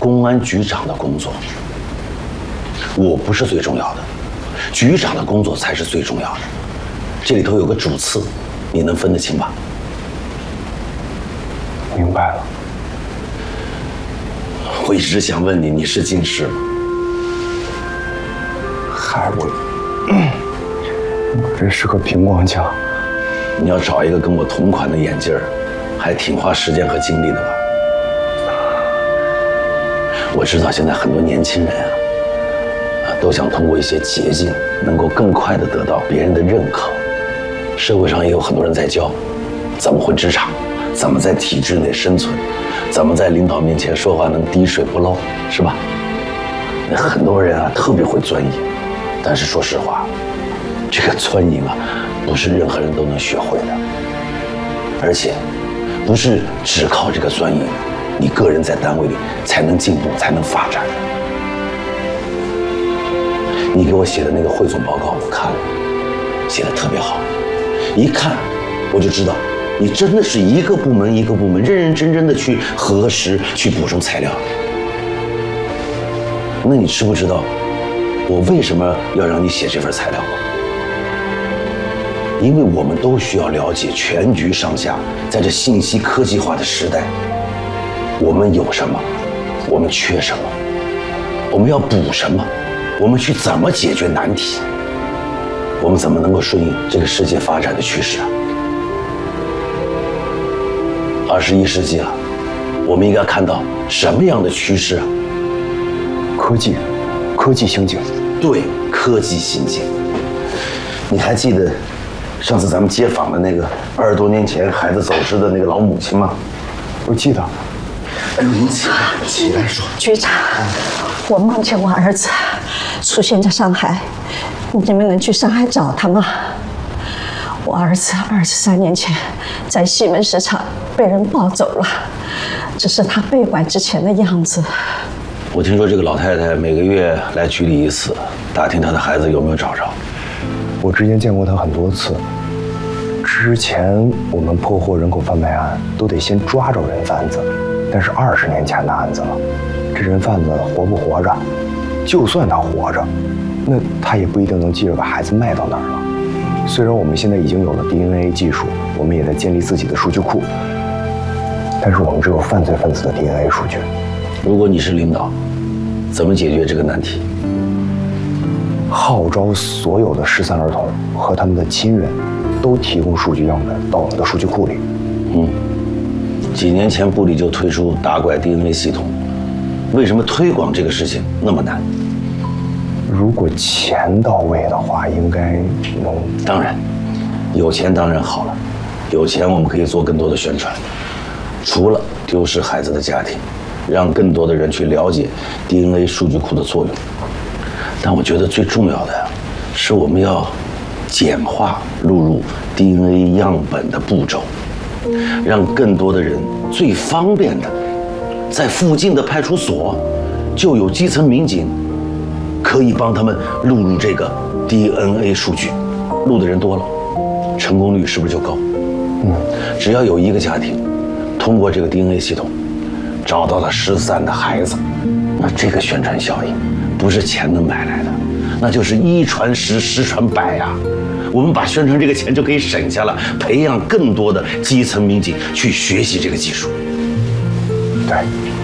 公安局长的工作。我不是最重要的，局长的工作才是最重要的。这里头有个主次，你能分得清吧？ 明白了。 我一直想问你，你是近视吗？ 嗨，我这是个平光枪。 你要找一个跟我同款的眼镜儿，还挺花时间和精力的吧？我知道现在很多年轻人都想通过一些捷径，能够更快地得到别人的认可。社会上也有很多人在教怎么混职场，怎么在体制内生存，怎么在领导面前说话能滴水不漏，是吧？那很多人特别会钻营，但是说实话，这个钻营不是任何人都能学会的，而且不是只靠这个钻营，你个人在单位里才能进步，才能发展。你给我写的那个汇总报告我看了，写得特别好，一看我就知道你真的是一个部门一个部门认认真真的去核实，去补充材料。那你知不知道我为什么要让你写这份材料？因为我们都需要了解全局上下，在这信息科技化的时代，我们有什么，我们缺什么，我们要补什么，我们去怎么解决难题，我们怎么能够顺应这个世界发展的趋势啊？21世纪了，我们应该看到什么样的趋势啊？ 科技兴起。 对，科技兴起。你还记得上次咱们接访的那个20多年前孩子走失的那个老母亲吗？ 我记得。 哎呦，您起来说。 局长，我梦见我儿子出现在上海，你们能去上海找他吗？我儿子23年前在西门市场被人抱走了，这是他被拐之前的样子。 我听说这个老太太每个月来局里一次，打听她的孩子有没有找着。 我之前见过她很多次。之前我们破获人口贩卖案都得先抓着人贩子，但是20年前的案子了，这人贩子活不活着？就算他活着，那他也不一定能记着把孩子卖到哪儿了。虽然我们现在已经有了 DNA 技术，我们也在建立自己的数据库，但是我们只有犯罪分子的 DNA 数据。 如果你是领导，怎么解决这个难题？ 号召所有的失散儿童和他们的亲人都提供数据样本到我们的数据库里。 几年前部里就推出打拐 DNA 系统，为什么推广这个事情那么难？ 如果钱到位的话，应该能。 当然，有钱当然好了，有钱我们可以做更多的宣传，除了丢失孩子的家庭，让更多的人去了解 DNA 数据库的作用。但我觉得最重要的是我们要简化录入 DNA 样本的步骤，让更多的人最方便的在附近的派出所就有基层民警可以帮他们录入这个 DNA 数据，录的人多了，成功率是不是就高？只要有一个家庭通过这个 DNA 系统找到了失散的孩子，那这个宣传效应不是钱能买来的，那就是1传10，10传100呀。我们把宣传这个钱就可以省下了，培养更多的基层民警去学习这个技术。 对。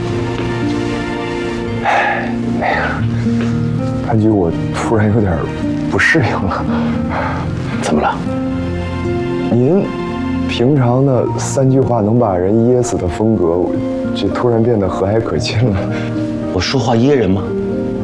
那个，潘局，我突然有点不适应了。 怎么了？ 您平常的3句话能把人噎死的风格，这突然变得和蔼可亲了。 我说话噎人吗？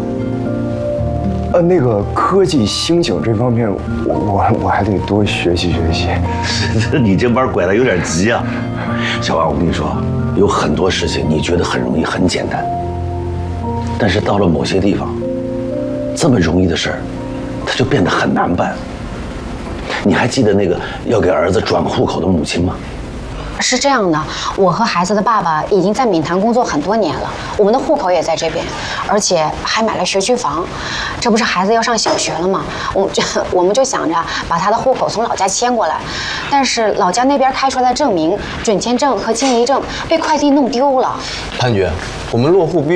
那个科技兴起这方面，我还得多学习学习。 你这班拐的有点急啊，小王，我跟你说，有很多事情你觉得很容易、很简单，但是到了某些地方，这么容易的事儿，它就变得很难办。你还记得那个要给儿子转户口的母亲吗？ 是这样的，我和孩子的爸爸已经在闽潭工作很多年了，我们的户口也在这边，而且还买了学区房。这不是孩子要上小学了吗？我们就想着把他的户口从老家迁过来，但是老家那边开出来的证明、准签证和迁移证被快递弄丢了。 潘局，我们落户必